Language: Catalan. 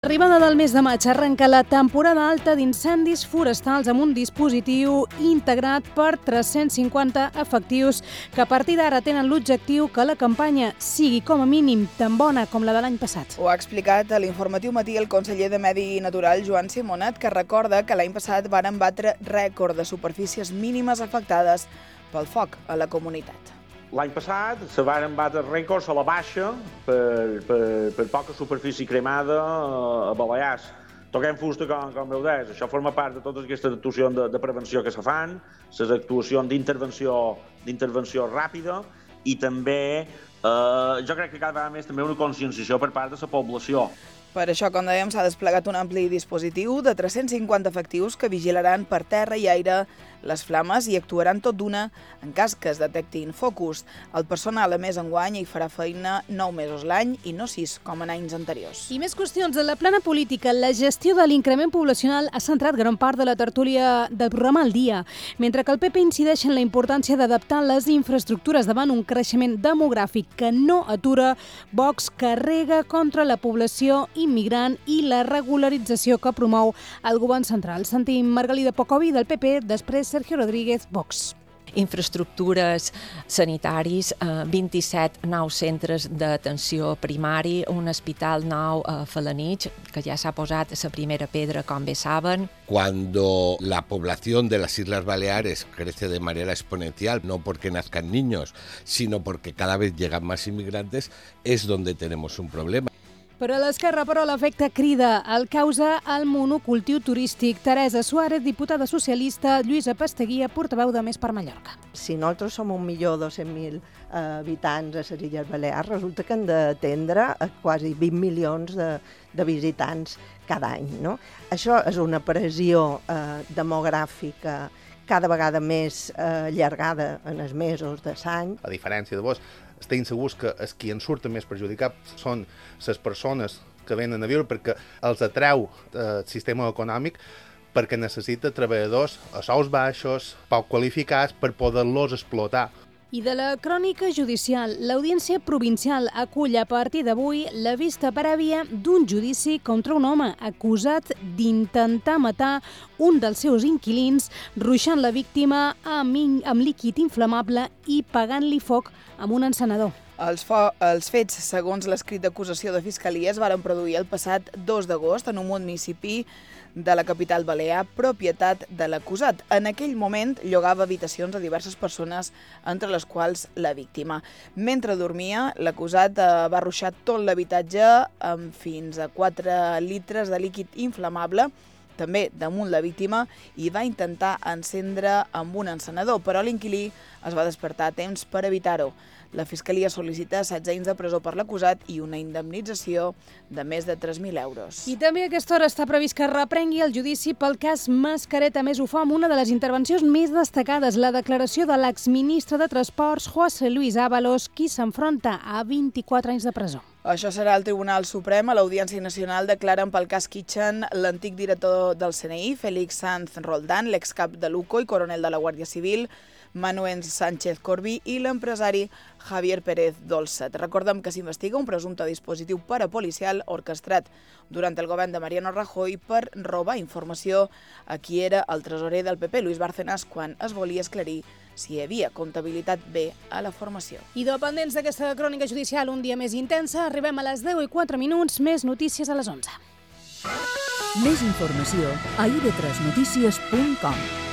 Arribada del mes de maig arrenca la temporada alta d'incendis forestals amb un dispositiu integrat per 350 efectius que a partir d'ara tenen l'objectiu que la campanya sigui com a mínim tan bona com la de l'any passat. Ho ha explicat a l'Informatiu Matí el conseller de Medi Natural, Joan Simonet, que recorda que l'any passat varen batre rècord de superfícies mínimes afectades pel foc a la comunitat. L'any passat se varen batre rècords a la baixa per poca superfície cremada a Balears. Toquem fusta, com veu deies. Això forma part de totes aquestes actuacions de prevenció que se fan, les actuacions d'intervenció ràpida i també, jo crec que cada vegada més també una conscienciació per part de la població. Per això, com dèiem, s'ha desplegat un ampli dispositiu de 350 efectius que vigilaran per terra i aire les flames i actuaran tot d'una en cas que es detectin focus. El personal, a més, enguany hi farà feina 9 mesos l'any i no 6, com en anys anteriors. I més qüestions. En la plana política, la gestió de l'increment poblacional ha centrat gran part de la tertúlia del programa al dia, mentre que el PP incideix en la importància d'adaptar les infraestructures davant un creixement demogràfic que no atura. Vox carrega contra la població immigrant i la regularització que promou el govern central. Sentim Margalida Pocovi del PP, després Sergio Rodríguez, Vox. Infraestructures sanitaris, 27 nous centres d'atenció primari, un hospital nou a Felanitx, que ja s'ha posat la primera pedra, com bé saben. Cuando la población de las Islas Baleares crece de manera exponencial, no porque nazcan niños, sino porque cada vez llegan más inmigrantes, es donde tenemos un problema. Però a l'esquerra, l'efecte crida el causa el monocultiu turístic. Teresa Suárez, diputada socialista, Lluïsa Pasteguía, portaveu de Més per Mallorca. Si nosaltres som 1.200.000 habitants a les Illes Balears, resulta que hem d'atendre a quasi 20 milions de visitants cada any, no? Això és una pressió demogràfica cada vegada més allargada en els mesos de l'any. A diferència de vos, estem segurs que els qui en surten més perjudicats són les persones que venen a viure perquè els atreu el sistema econòmic, perquè necessita treballadors a sous baixos, poc qualificats, per poder-los explotar. I de la crònica judicial, l'Audiència Provincial acull a partir d'avui la vista prèvia d'un judici contra un home acusat d'intentar matar un dels seus inquilins, ruixant la víctima amb líquid inflamable i pagant-li foc amb un encenedor. Els fets, segons l'escrit d'acusació de Fiscalia, es varen produir el passat 2 d'agost en un municipi de la capital balear, propietat de l'acusat. En aquell moment llogava habitacions a diverses persones, entre les quals la víctima. Mentre dormia, l'acusat va ruixar tot l'habitatge amb fins a 4 litres de líquid inflamable, també damunt la víctima, i va intentar encendre amb un encenedor, però l'inquilí es va despertar a temps per evitar-ho. La Fiscalia sol·licita 16 anys de presó per l'acusat i una indemnització de més de 3.000 euros. I també a aquesta hora està previst que reprengui el judici pel cas Mascareta. A més, ho fa amb una de les intervencions més destacades, la declaració de l'exministre de Transports, José Luis Ábalos, qui s'enfronta a 24 anys de presó. Això serà el Tribunal Suprem. A l'Audiència Nacional declaren pel cas Kitchen l'antic director del CNI, Félix Sanz Roldán, l'excap de l'UCO i coronel de la Guàrdia Civil, Manuel Sánchez Corbí, i l'empresari Javier Pérez Dolcet. Recordem que s'investiga un presumpte dispositiu parapolicial orquestrat durant el govern de Mariano Rajoy per robar informació a qui era el tresorer del PP, Luis Bárcenas, quan es volia esclarir si hi havia comptabilitat B a la formació. I dependents d'aquesta crònica judicial un dia més intensa, arribem a les 10:04, més notícies a les 11. Més informació a ib3notícies.com.